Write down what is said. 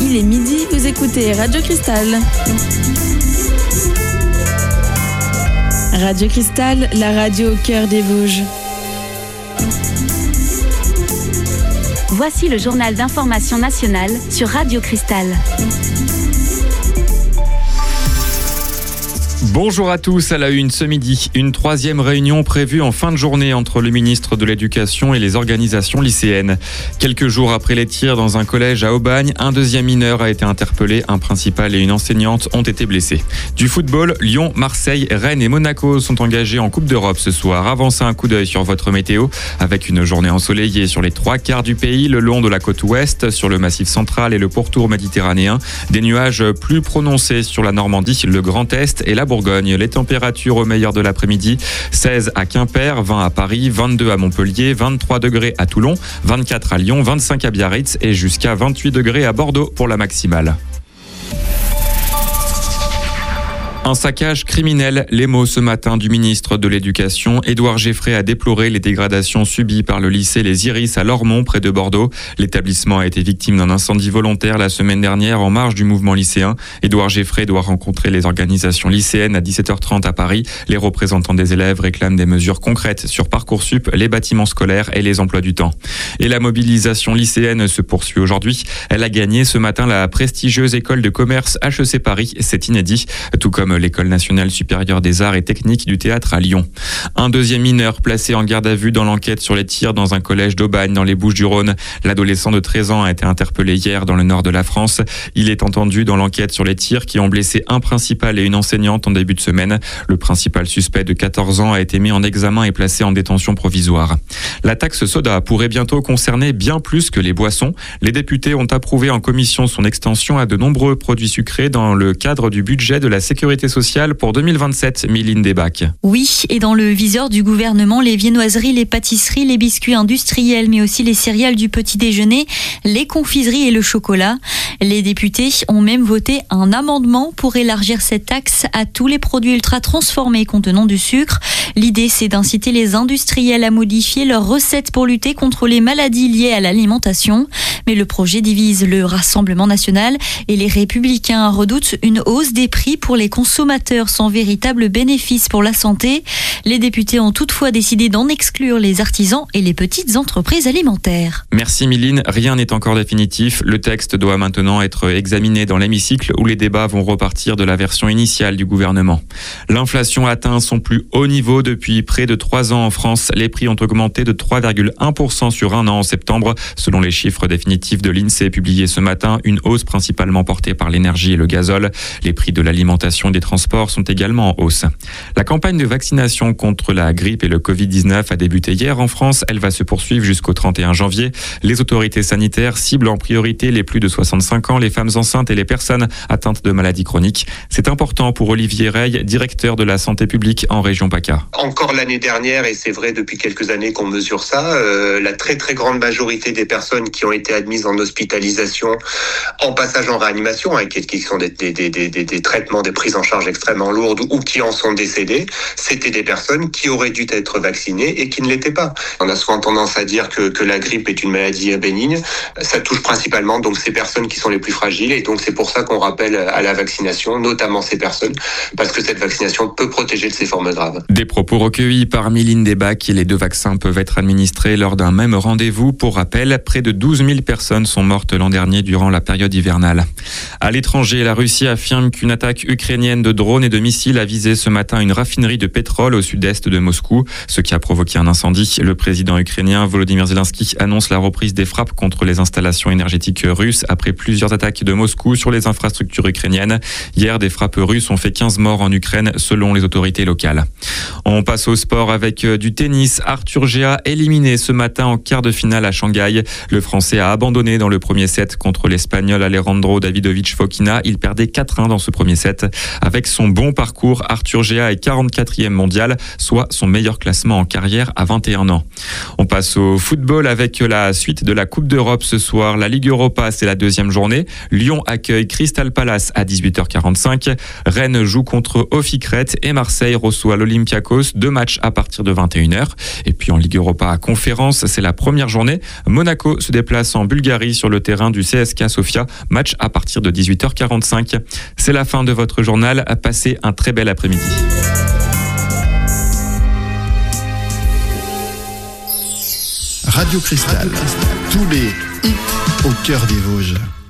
Il est midi, vous écoutez Radio Cristal. Radio Cristal, la radio au cœur des Vosges. Voici le journal d'information nationale sur Radio Cristal. Bonjour à tous, à la une ce midi. Une troisième réunion prévue en fin de journée entre le ministre de l'Éducation et les organisations lycéennes. Quelques jours après les tirs dans un collège à Aubagne, un deuxième mineur a été interpellé. Un principal et une enseignante ont été blessés. Du football, Lyon, Marseille, Rennes et Monaco sont engagés en Coupe d'Europe ce soir. Avancez un coup d'œil sur votre météo avec une journée ensoleillée sur les 3/4 du pays, le long de la côte ouest, sur le massif central et le pourtour méditerranéen. Des nuages plus prononcés sur la Normandie, le Grand Est et la Bourgogne. Les températures au meilleur de l'après-midi, 16 à Quimper, 20 à Paris, 22 à Montpellier, 23 degrés à Toulon, 24 à Lyon, 25 à Biarritz et jusqu'à 28 degrés à Bordeaux pour la maximale. Un saccage criminel, les mots ce matin du ministre de l'Éducation. Édouard Geffray a déploré les dégradations subies par le lycée Les Iris à Lormont, près de Bordeaux. L'établissement a été victime d'un incendie volontaire la semaine dernière en marge du mouvement lycéen. Édouard Geffray doit rencontrer les organisations lycéennes à 17h30 à Paris. Les représentants des élèves réclament des mesures concrètes sur Parcoursup, les bâtiments scolaires et les emplois du temps. Et la mobilisation lycéenne se poursuit aujourd'hui. Elle a gagné ce matin la prestigieuse école de commerce HEC Paris. C'est inédit, tout comme l'École nationale supérieure des arts et techniques du théâtre à Lyon. Un deuxième mineur placé en garde à vue dans l'enquête sur les tirs dans un collège d'Aubagne dans les Bouches-du-Rhône. L'adolescent de 13 ans a été interpellé hier dans le nord de la France. Il est entendu dans l'enquête sur les tirs qui ont blessé un principal et une enseignante en début de semaine. Le principal suspect de 14 ans a été mis en examen et placé en détention provisoire. La taxe soda pourrait bientôt concerner bien plus que les boissons. Les députés ont approuvé en commission son extension à de nombreux produits sucrés dans le cadre du budget de la sécurité sociale pour 2027, Méline Desbacs. Oui, et dans le viseur du gouvernement, les viennoiseries, les pâtisseries, les biscuits industriels, mais aussi les céréales du petit déjeuner, les confiseries et le chocolat. Les députés ont même voté un amendement pour élargir cette taxe à tous les produits ultra transformés contenant du sucre. L'idée, c'est d'inciter les industriels à modifier leurs recettes pour lutter contre les maladies liées à l'alimentation. Mais le projet divise le Rassemblement national et les Républicains redoutent une hausse des prix pour les consommateurs sans véritable bénéfice pour la santé. Les députés ont toutefois décidé d'en exclure les artisans et les petites entreprises alimentaires. Merci Méline, rien n'est encore définitif. Le texte doit maintenant être examiné dans l'hémicycle où les débats vont repartir de la version initiale du gouvernement. L'inflation atteint son plus haut niveau depuis près de 3 ans en France. Les prix ont augmenté de 3,1% sur un an en septembre. Selon les chiffres définitifs de l'INSEE publiés ce matin, une hausse principalement portée par l'énergie et le gazole. Les prix de l'alimentation et des transports sont également en hausse. La campagne de vaccination contre la grippe et le Covid-19 a débuté hier en France. Elle va se poursuivre jusqu'au 31 janvier. Les autorités sanitaires ciblent en priorité les plus de 65 ans, les femmes enceintes et les personnes atteintes de maladies chroniques. C'est important pour Olivier Reille, directeur de la santé publique en région PACA. Encore l'année dernière, et c'est vrai depuis quelques années qu'on mesure ça, la très très grande majorité des personnes qui ont été admises en hospitalisation, en passage en réanimation, qui sont des traitements, des prises en charge extrêmement lourdes ou qui en sont décédées, c'était des personnes qui auraient dû être vaccinées et qui ne l'étaient pas. On a souvent tendance à dire que la grippe est une maladie bénigne. Ça touche principalement donc ces personnes qui sont les plus fragiles et donc c'est pour ça qu'on rappelle à la vaccination, notamment ces personnes, parce que cette vaccination peut protéger de ces formes graves. Des propos recueillis par Méline Desbacs. Les 2 vaccins peuvent être administrés lors d'un même rendez-vous. Pour rappel, près de 12 000 personnes sont mortes l'an dernier durant la période hivernale. À l'étranger, la Russie affirme qu'une attaque ukrainienne de drones et de missiles a visé ce matin une raffinerie de pétrole au sud-est de Moscou, ce qui a provoqué un incendie. Le président ukrainien Volodymyr Zelensky annonce la reprise des frappes contre les installations énergétiques russes après plusieurs attaques de Moscou sur les infrastructures ukrainiennes. Hier, des frappes russes ont fait 15 morts en Ukraine, selon les autorités locales. On passe au sport avec du tennis. Arthur Gea éliminé ce matin en quart de finale à Shanghai. Le Français a abandonné dans le premier set contre l'Espagnol Alejandro Davidovich Fokina. Il perdait 4-1 dans ce premier set. Avec son bon parcours, Arthur Gea est 44e mondial, soit son meilleur classement en carrière à 21 ans. On passe au football avec la suite de la Coupe d'Europe ce soir. La Ligue Europa, c'est la 2e journée. Lyon accueille Crystal Palace à 18h45. Rennes joue contre Ofikret et Marseille reçoit l'Olympiakos Olympiakos. 2 matchs à partir de 21h. Et puis en Ligue Europa Conférence, c'est la première journée. Monaco se déplace en Bulgarie sur le terrain du CSKA Sofia. Match à partir de 18h45. C'est la fin de votre journal. Passez un très bel après-midi. Radio Cristal. Tous les hits au cœur des Vosges.